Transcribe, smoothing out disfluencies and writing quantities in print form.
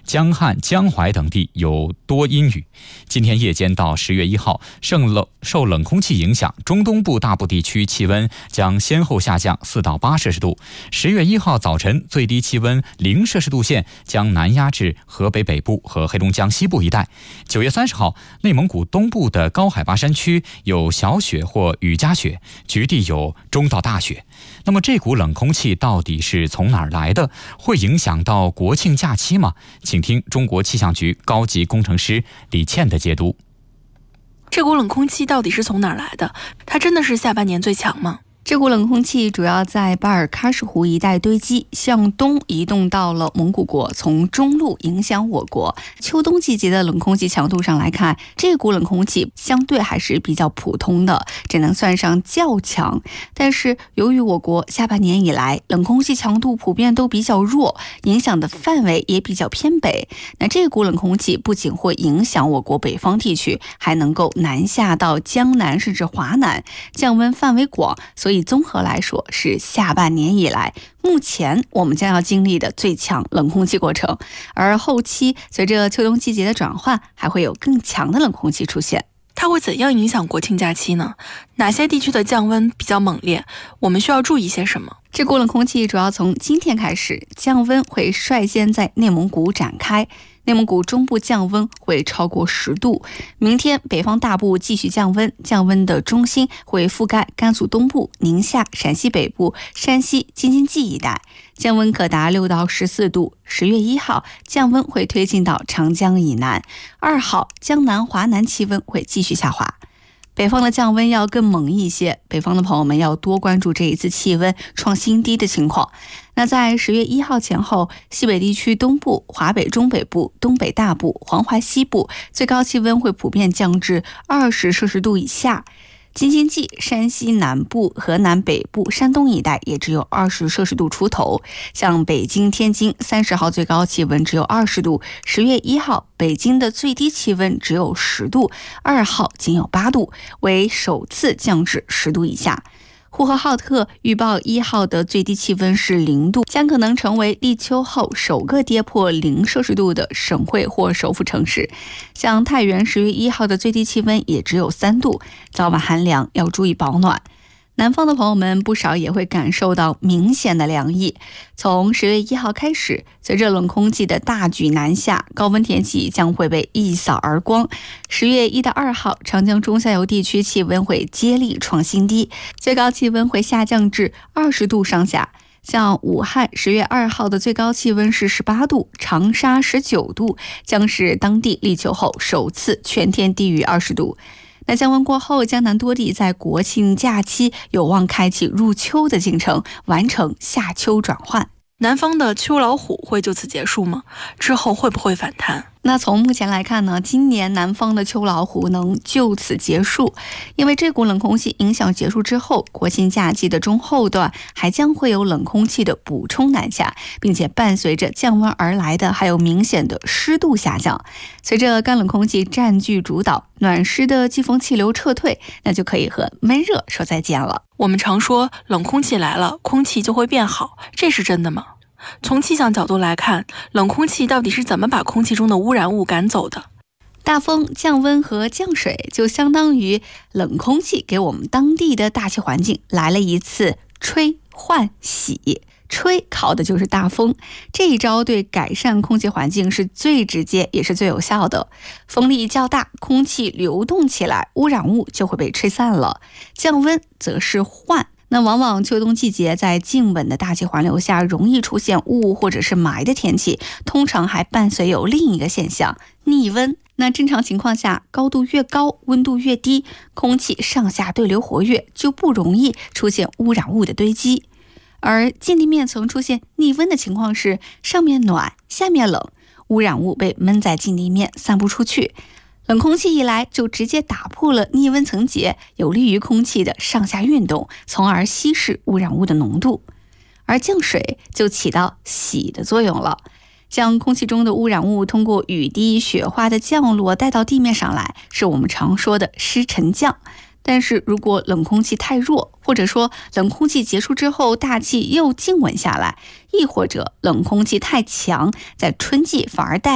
江汉、江淮等地有多阴雨。今天夜间到10月1号，受冷空气影响，中东部大部地区气温将先后下降4到8摄氏度。10月1号早晨最低气温0摄氏度线将南压至河北北部和黑龙江西部一带。9月30号，内蒙古东部的高海拔山区有小雪或雨夹雪，局地有中到大雪。那么这股冷空气到底是从哪儿来的？会影响到国庆假期吗？请听中国气象局高级工程师李倩的解读。 这股冷空气到底是从哪儿来的？它真的是下半年最强吗？ 这股冷空气主要在巴尔喀什湖一带堆积，向东移动到了蒙古国，从中路影响我国。秋冬季节的冷空气强度上来看，这股冷空气相对还是比较普通的，只能算上较强。但是由于我国下半年以来冷空气强度普遍都比较弱，影响的范围也比较偏北，那这股冷空气不仅会影响我国北方地区，还能够南下到江南甚至华南，降温范围广，所以综合来说是下半年以来目前我们将要经历的最强冷空气过程。而后期随着秋冬季节的转换，还会有更强的冷空气出现。 它会怎样影响国庆假期呢？哪些地区的降温比较猛烈？我们需要注意些什么？ 这股冷空气主要从今天开始，降温会率先在内蒙古展开。内蒙古中部降温会超过10度，明天北方大部继续降温，降温的中心会覆盖甘肃东部、宁夏、陕西北部、山西、京津冀一带，降温可达6到14度。10月1号，降温会推进到长江以南，2号江南、华南气温会继续下滑。北方的降温要更猛一些，北方的朋友们要多关注这一次气温创新低的情况。那在10月1号前后，西北地区东部、华北中北部、东北大部、黄淮西部最高气温会普遍降至20摄氏度以下。京津冀、山西南部、河南北部、山东一带也只有20摄氏度出头。像北京、天津30号最高气温只有20度，10月1号北京的最低气温只有10度，2号仅有8度，为首次降至10度以下。呼和浩特预报1号的最低气温是0度，将可能成为立秋后首个跌破0摄氏度的省会或首府城市。像太原10月1号的最低气温也只有3度，早晚寒凉，要注意保暖。南方的朋友们不少也会感受到明显的凉意。从10月1号开始，随着冷空气的大举南下，高温天气将会被一扫而光。10月1到2号，长江中下游地区气温会接力创新低，最高气温会下降至20度上下。像武汉10月2号的最高气温是18度，长沙19度，将是当地立秋后首次全天低于20度。那降温过后，江南多地在国庆假期有望开启入秋的进程，完成夏秋转换。 南方的秋老虎会就此结束吗？之后会不会反弹？ 那从目前来看呢，今年南方的秋老虎能就此结束，因为这股冷空气影响结束之后，国庆假期的中后段还将会有冷空气的补充南下，并且伴随着降温而来的还有明显的湿度下降。随着干冷空气占据主导，暖湿的季风气流撤退，那就可以和闷热说再见了。 我们常说冷空气来了，空气就会变好，这是真的吗？从气象角度来看，冷空气到底是怎么把空气中的污染物赶走的？ 大风、降温和降水就相当于冷空气给我们当地的大气环境来了一次吹换洗。吹靠的就是大风，这一招对改善空气环境是最直接也是最有效的。风力较大，空气流动起来，污染物就会被吹散了。降温则是换，那往往秋冬季节在静稳的大气环流下容易出现雾或者是霾的天气，通常还伴随有另一个现象，逆温。那正常情况下，高度越高，温度越低，空气上下对流活跃，就不容易出现污染物的堆积。而近地面层出现逆温的情况是，上面暖，下面冷，污染物被闷在近地面散不出去，冷空气一来就直接打破了逆温层结，有利于空气的上下运动，从而稀释污染物的浓度。而降水就起到洗的作用了，将空气中的污染物通过雨滴、雪花的降落带到地面上来，是我们常说的湿沉降。但是如果冷空气太弱，或者说冷空气结束之后大气又静稳下来，亦或者冷空气太强，在春季反而带